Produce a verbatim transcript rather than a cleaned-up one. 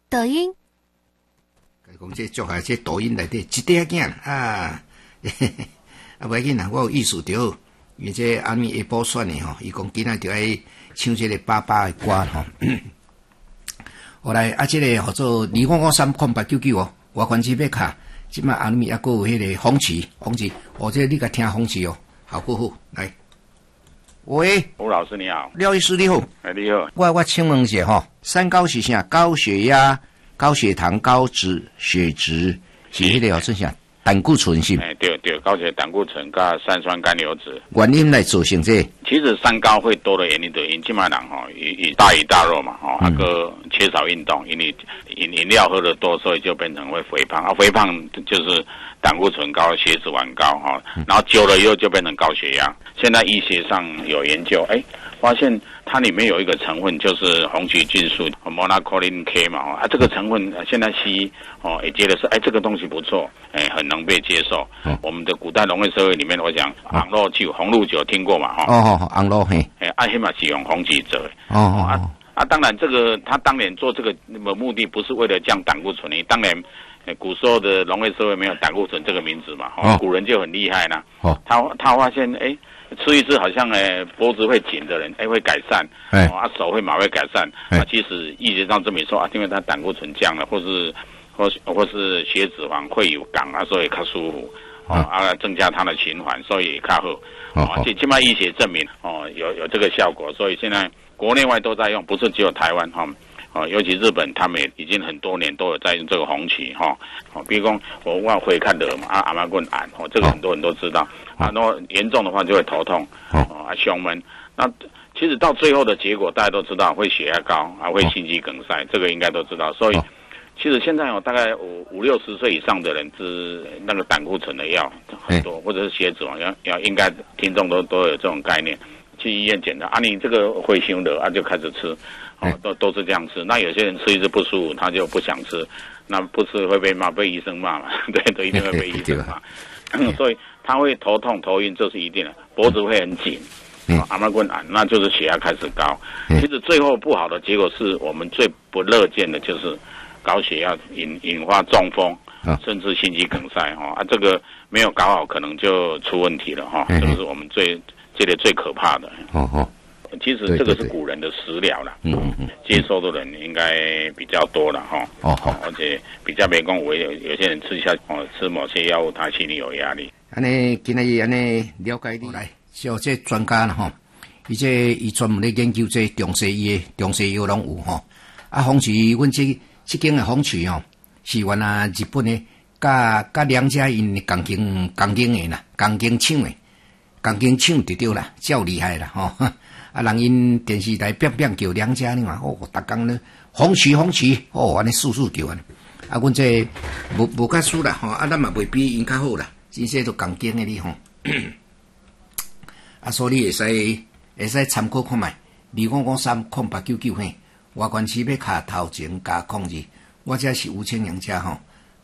抖音。 讲这做下这抖音内底一块囝啊，啊袂紧啦，我有意思着，因为这暗暝下晡选的吼，伊讲今仔着爱唱这个爸爸的歌吼。后来啊，这个叫做二五五三空八九九哦，外关机要卡，即摆暗暝还佫有迄个风池，风池，哦，这你甲听风池哦，好好好，来。喂， 吴老师你好， 廖医师你好， 哎你好， 我我请问一下吼，三高是啥？高血压、高血糖、高脂血脂，是迄个好像啥？胆固醇是？ 哎对对，高血胆固醇加三酸甘油脂。 原因来造成这？ 其实三高会多的原因，就因起码人吼，以以大鱼大肉嘛吼，那个缺少运动，因为饮饮料喝得多，所以就变成会肥胖啊，肥胖就是胆固醇高、血脂肪高哈，然后久了以后就变成高血压。现在医学上有研究，哎，发现它里面有一个成分就是红曲菌素 monocolin K 嘛，啊，这个成分现在西医哦也觉得是，哎，这个东西不错，哎，很能被接受。嗯、我们的古代农业社会里面，我讲红露酒、红露酒听过嘛？哈、 哦，哦，红露嘿， 哎，阿黑嘛是用红曲做的。 哦哦啊啊，当然这个他当年做这个目的不是为了降胆固醇，你当然。古时候的农业社会没有胆固醇这个名字嘛，哦，古人就很厉害啦。哦，他他发现，哎，吃一吃好像，哎，脖子会紧的人，哎，会改善，哎，啊，手会麻会改善，啊，其实医学上证明说啊，因为他胆固醇降了，或是或或是血脂肪会有降啊，所以较舒服，哦，啊，增加他的循环，所以较好。哦，而且起码医学证明，哦，有有这个效果，所以现在国内外都在用，不是只有台湾哈。哦，尤其日本，他们也已经很多年都有在用这个红曲哈。哦，比如讲我我会看的嘛，啊阿妈棍癌，哦，这个很多人都知道。啊，那么严重的话就会头痛，哦，啊胸闷。那其实到最后的结果大家都知道，会血压高，啊会心肌梗塞，这个应该都知道。所以其实现在有大概五五六十岁以上的人吃那个胆固醇的药很多，或者是血脂肪要要应该听众都都有这种概念。去医院检查啊，你这个会凶的啊，就开始吃，哦，都都是这样吃。那有些人吃一次不舒服，他就不想吃，那不吃会被骂，被医生骂嘛，对，都一定会被医生骂。所以他会头痛、头晕，这是一定的，脖子会很紧，啊，阿妈棍癌，那就是血压开始高。其实最后不好的结果是我们最不乐见的，就是高血压引引发中风，甚至心肌梗塞哈啊，这个没有搞好，可能就出问题了哈，这个是我们最。这个最可怕的哦哦，其实这个是古人的食疗啦，嗯嗯嗯，接受的人应该比较多了哈，哦好，而且比较没讲，我有有些人吃一下哦，吃某些药物，他心里有压力。 安尼今日安尼了解你来，像这专家啦吼，伊这伊专门咧研究这中西医的中西药拢有吼，啊，红曲，阮这这间的红曲哦，是原来日本的，甲甲两家因钢筋钢筋的啦，钢筋厂的。钢筋厂就对啦，较厉害啦吼！啊，人因电视台变变叫两家呢嘛，哦，逐工呢红旗红旗，哦，安尼速速叫安。啊，阮这无无较输啦吼，啊，咱嘛袂比因较好啦，真些都钢筋的哩吼。啊，所以会使会使参考看觅，二五五三空八九九嘿，外观区要卡头前加控制，我这是吴清阳家吼。